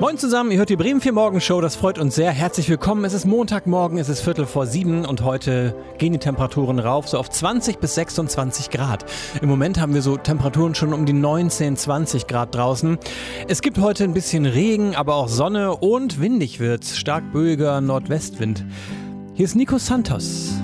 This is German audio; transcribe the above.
Moin zusammen, ihr hört die Bremen 4 Morgenshow, das freut uns sehr. Herzlich willkommen, es ist Montagmorgen, es ist 6:45 und heute gehen die Temperaturen rauf, so auf 20 bis 26 Grad. Im Moment haben wir so Temperaturen schon um die 19, 20 Grad draußen. Es gibt heute ein bisschen Regen, aber auch Sonne und windig wird's, stark böiger Nordwestwind. Hier ist Nico Santos.